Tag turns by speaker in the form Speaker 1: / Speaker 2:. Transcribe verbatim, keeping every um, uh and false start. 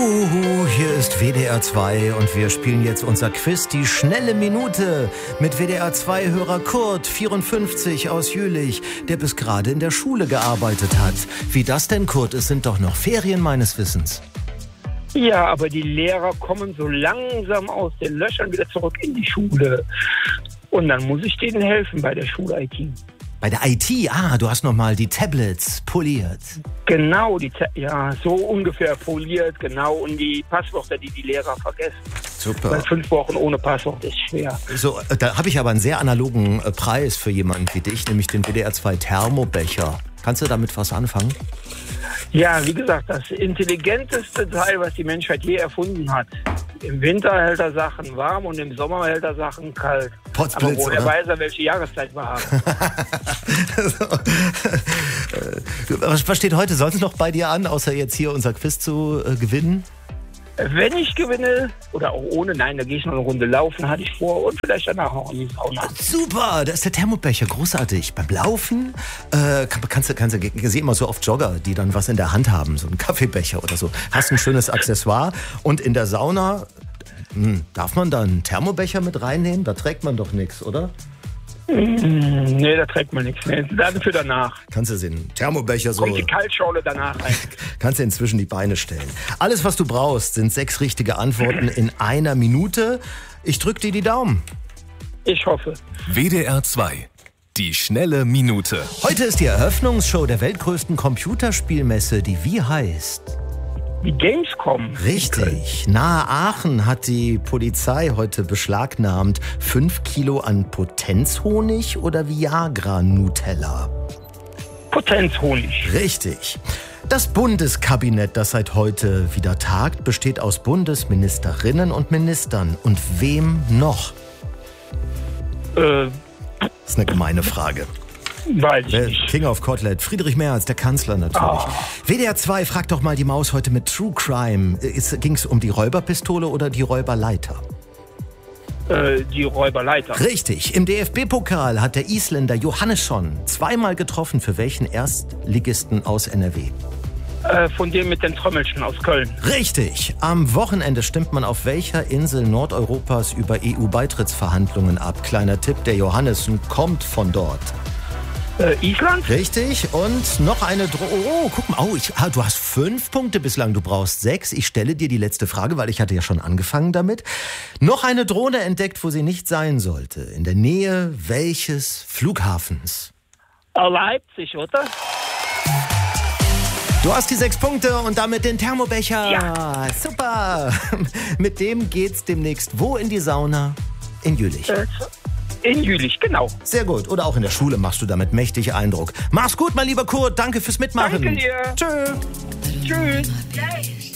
Speaker 1: Huhu, hier ist W D R zwei und wir spielen jetzt unser Quiz, die schnelle Minute, mit W D R zwei-Hörer Kurt, vierundfünfzig, aus Jülich, der bis gerade in der Schule gearbeitet hat. Wie das denn, Kurt? Es sind doch noch Ferien meines Wissens.
Speaker 2: Ja, aber die Lehrer kommen so langsam aus den Löchern wieder zurück in die Schule. Und dann muss ich denen helfen bei der Schul-I T.
Speaker 1: Bei der I T? Ah, du hast nochmal die Tablets poliert.
Speaker 2: Genau, die ja, so ungefähr poliert, genau. Und die Passwörter, die die Lehrer vergessen.
Speaker 1: Super.
Speaker 2: Weil fünf Wochen ohne Passwort ist schwer.
Speaker 1: So, da habe ich aber einen sehr analogen äh, Preis für jemanden wie dich, nämlich den W D R zwei Thermobecher. Kannst du damit was anfangen?
Speaker 2: Ja, wie gesagt, das intelligenteste Teil, was die Menschheit je erfunden hat. Im Winter hält er Sachen warm und im Sommer hält er Sachen kalt.
Speaker 1: Potzblitz,
Speaker 2: aber woher
Speaker 1: oder?
Speaker 2: weiß er, welche Jahreszeit wir haben?
Speaker 1: was, was steht heute sonst noch bei dir an, außer jetzt hier unser Quiz zu äh, gewinnen?
Speaker 2: Wenn ich gewinne, oder auch ohne, nein, da gehe ich noch eine Runde laufen, hatte ich vor, und vielleicht danach auch in die Sauna.
Speaker 1: Super, da ist der Thermobecher, großartig. Beim Laufen äh, kann, kannst du, kannst du, ich sehe immer so oft Jogger, die dann was in der Hand haben, so einen Kaffeebecher oder so. Hast ein schönes Accessoire und in der Sauna, mh, darf man da einen Thermobecher mit reinnehmen? Da trägt man doch nichts, oder?
Speaker 2: Mm, nee, da trägt man nichts. Nee, dafür danach.
Speaker 1: Kannst du den Thermobecher so...
Speaker 2: Kommt die Kaltschorle danach rein.
Speaker 1: Kannst du inzwischen die Beine stellen. Alles, was du brauchst, sind sechs richtige Antworten in einer Minute. Ich drück dir die Daumen.
Speaker 2: Ich hoffe.
Speaker 3: W D R zwei. Die schnelle Minute.
Speaker 1: Heute ist die Eröffnungsshow der weltgrößten Computerspielmesse, die wie heißt?
Speaker 2: Die Gamescom.
Speaker 1: Richtig. Nahe Aachen hat die Polizei heute beschlagnahmt fünf Kilo an Potenzhonig oder Viagra-Nutella?
Speaker 2: Potenzhonig.
Speaker 1: Richtig. Das Bundeskabinett, das seit heute wieder tagt, besteht aus Bundesministerinnen und Ministern. Und wem noch?
Speaker 2: Äh,
Speaker 1: Das ist eine gemeine Frage.
Speaker 2: weiß ich
Speaker 1: Der
Speaker 2: nicht.
Speaker 1: King of Kotlet, Friedrich Merz, der Kanzler natürlich.
Speaker 2: Oh.
Speaker 1: W D R zwei fragt doch mal die Maus heute mit True Crime. Ging es um die Räuberpistole oder die Räuberleiter?
Speaker 2: Äh, die Räuberleiter.
Speaker 1: Richtig. Im D F B-Pokal hat der Isländer Johannesson zweimal getroffen. Für welchen Erstligisten aus N R W?
Speaker 2: Äh, von dem mit den Trommelchen aus Köln.
Speaker 1: Richtig. Am Wochenende stimmt man auf welcher Insel Nordeuropas über E U-Beitrittsverhandlungen ab? Kleiner Tipp, der Johannesson kommt von dort.
Speaker 2: Äh, Island?
Speaker 1: Richtig. Und noch eine Dro Oh, guck mal. Oh, ich, ah, du hast fünf Punkte bislang. Du brauchst sechs. Ich stelle dir die letzte Frage, weil ich hatte ja schon angefangen damit. Noch eine Drohne entdeckt, wo sie nicht sein sollte. In der Nähe welches Flughafens?
Speaker 2: Äh, Leipzig, oder?
Speaker 1: Du hast die sechs Punkte und damit den Thermobecher.
Speaker 2: Ja.
Speaker 1: Super. Mit dem geht's demnächst wo in die Sauna? In Jülich.
Speaker 2: Äh, in Jülich, genau.
Speaker 1: Sehr gut. Oder auch in der Schule machst du damit mächtig Eindruck. Mach's gut, mein lieber Kurt. Danke fürs Mitmachen.
Speaker 2: Danke dir.
Speaker 1: Tschö.
Speaker 2: Tschüss.